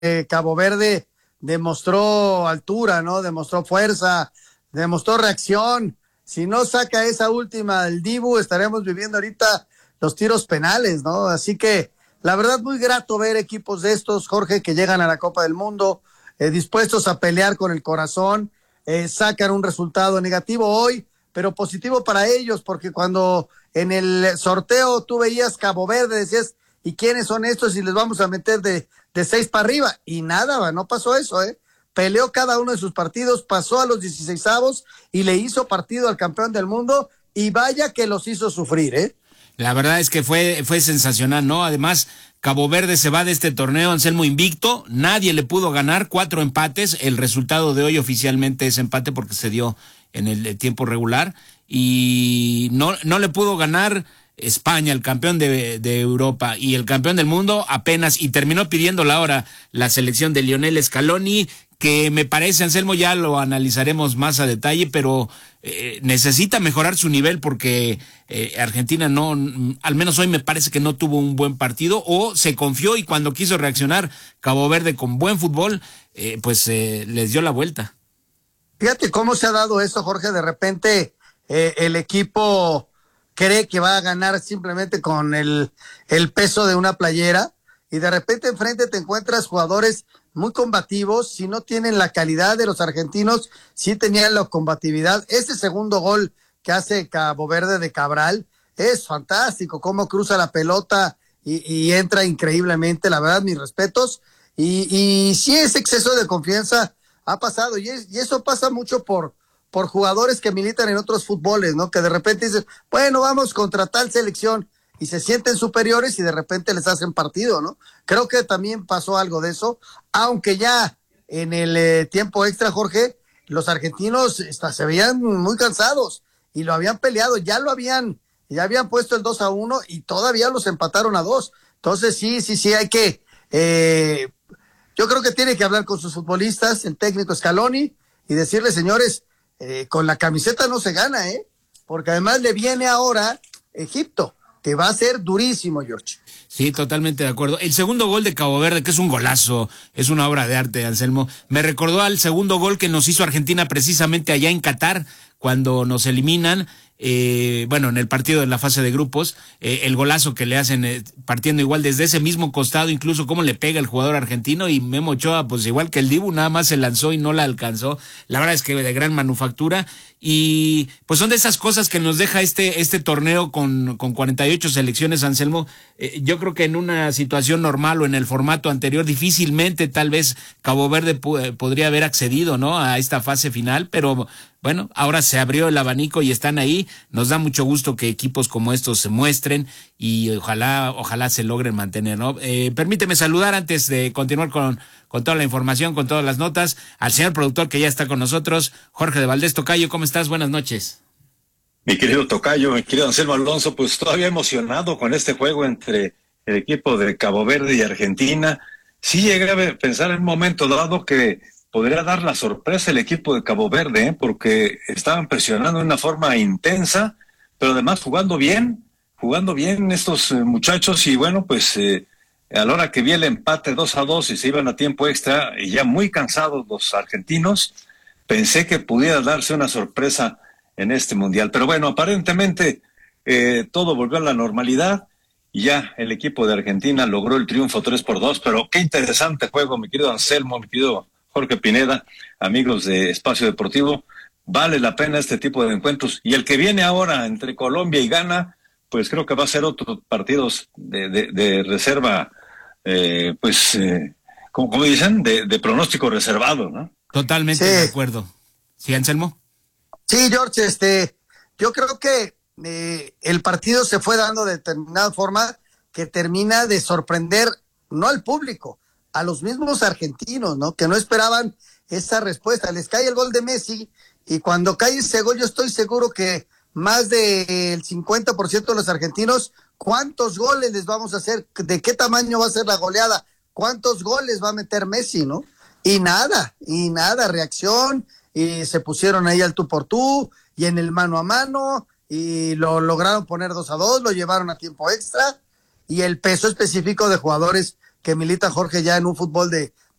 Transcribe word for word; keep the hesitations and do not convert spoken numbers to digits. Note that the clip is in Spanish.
eh, Cabo Verde demostró altura, ¿no? Demostró fuerza, demostró reacción. Si no saca esa última del Dibu, estaremos viviendo ahorita los tiros penales, ¿no? Así que la verdad muy grato ver equipos de estos, Jorge, que llegan a la Copa del Mundo, eh, dispuestos a pelear con el corazón, eh, sacan un resultado negativo hoy, pero positivo para ellos, porque cuando en el sorteo tú veías Cabo Verde, decías, ¿y quiénes son estos? Y les vamos a meter de, de seis para arriba. Y nada, no pasó eso, ¿eh? Peleó cada uno de sus partidos, pasó a los dieciseisavos y le hizo partido al campeón del mundo, y vaya que los hizo sufrir, ¿eh? La verdad es que fue, fue sensacional, ¿no? Además, Cabo Verde se va de este torneo, Anselmo, invicto, nadie le pudo ganar, cuatro empates, el resultado de hoy oficialmente es empate porque se dio en el tiempo regular, y no, no le pudo ganar España, el campeón de, de Europa, y el campeón del mundo apenas, y terminó pidiéndola ahora la selección de Lionel Scaloni, que me parece, Anselmo, ya lo analizaremos más a detalle, pero eh, necesita mejorar su nivel porque eh, Argentina no, al menos hoy me parece que no tuvo un buen partido, o se confió y cuando quiso reaccionar Cabo Verde con buen fútbol, eh, pues eh, les dio la vuelta. Fíjate cómo se ha dado eso, Jorge, de repente eh, el equipo cree que va a ganar simplemente con el, el peso de una playera, y de repente enfrente te encuentras jugadores muy combativos. Si no tienen la calidad de los argentinos, sí tenían la combatividad. Ese segundo gol que hace Cabo Verde de Cabral es fantástico, cómo cruza la pelota y, y entra increíblemente, la verdad, mis respetos. Y, y sí, ese exceso de confianza ha pasado, y, es, y eso pasa mucho por, por jugadores que militan en otros fútboles, ¿no? Que de repente dicen, bueno, vamos contra tal selección, y se sienten superiores y de repente les hacen partido, ¿no? Creo que también pasó algo de eso, aunque ya en el eh, tiempo extra, Jorge, los argentinos está, se veían muy cansados y lo habían peleado, ya lo habían, ya habían puesto el dos a uno y todavía los empataron a dos. Entonces sí, sí, sí, hay que, eh, yo creo que tiene que hablar con sus futbolistas, el técnico Scaloni, y decirle, señores, eh, con la camiseta no se gana, ¿eh? Porque además le viene ahora Egipto, que va a ser durísimo, George. Sí, totalmente de acuerdo. El segundo gol de Cabo Verde, que es un golazo, es una obra de arte, Anselmo, me recordó al segundo gol que nos hizo Argentina precisamente allá en Qatar, cuando nos eliminan, eh, bueno, en el partido de la fase de grupos, eh, el golazo que le hacen eh, partiendo igual desde ese mismo costado, incluso cómo le pega el jugador argentino, y Memo Ochoa, pues igual que el Dibu, nada más se lanzó y no la alcanzó. La verdad es que de gran manufactura, y pues son de esas cosas que nos deja este este torneo con, con cuarenta y ocho selecciones, Anselmo. Eh, yo creo que en una situación normal o en el formato anterior, difícilmente tal vez Cabo Verde pu- podría haber accedido, ¿no?, a esta fase final, pero bueno, ahora se abrió el abanico y están ahí. Nos da mucho gusto que equipos como estos se muestren y ojalá ojalá se logren mantener, ¿no? Eh, permíteme saludar antes de continuar con, con toda la información, con todas las notas, al señor productor que ya está con nosotros, Jorge de Valdés. Tocayo, ¿cómo estás? Buenas noches. Mi querido Tocayo, mi querido Anselmo Alonso, pues todavía emocionado con este juego entre el equipo de Cabo Verde y Argentina. Sí llegué a pensar en un momento dado que podría dar la sorpresa el equipo de Cabo Verde, ¿eh? Porque estaban presionando de una forma intensa, pero además jugando bien, jugando bien estos eh, muchachos, y bueno, pues eh, a la hora que vi el empate dos a dos y se iban a tiempo extra, y ya muy cansados los argentinos, pensé que pudiera darse una sorpresa en este mundial. Pero bueno, aparentemente eh, todo volvió a la normalidad y ya el equipo de Argentina logró el triunfo tres por dos, pero qué interesante juego, mi querido Anselmo, mi querido Jorge Pineda, amigos de Espacio Deportivo. Vale la pena este tipo de encuentros, y el que viene ahora entre Colombia y Ghana, pues creo que va a ser otro partidos de, de, de reserva, eh, pues eh, como, como dicen, de, de pronóstico reservado, ¿no? Totalmente Sí. de acuerdo. ¿Sí, Anselmo? Sí, George, este, yo creo que eh, el partido se fue dando de determinada forma que termina de sorprender, no al público, a los mismos argentinos, ¿no? Que no esperaban esa respuesta. Les cae el gol de Messi, y cuando cae ese gol, yo estoy seguro que más del cincuenta por ciento de los argentinos, ¿cuántos goles les vamos a hacer? ¿De qué tamaño va a ser la goleada? ¿Cuántos goles va a meter Messi, no? Y nada, y nada, reacción, y se pusieron ahí al tú por tú, y en el mano a mano, y lo lograron poner dos a dos, lo llevaron a tiempo extra, y el peso específico de jugadores que milita Jorge ya en un fútbol de,